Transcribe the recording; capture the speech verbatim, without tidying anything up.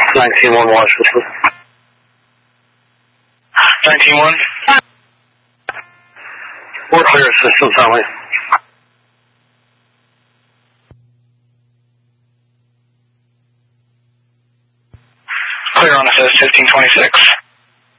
nineteen one, Washington. nineteen one. We're clear, systems only. Clear on assist, fifteen twenty-six.